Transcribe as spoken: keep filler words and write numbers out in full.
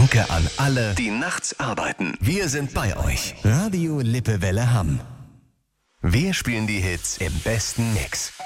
Danke an alle, die nachts arbeiten. Wir sind bei euch. Radio Lippewelle Hamm. Wir spielen die Hits im besten Mix.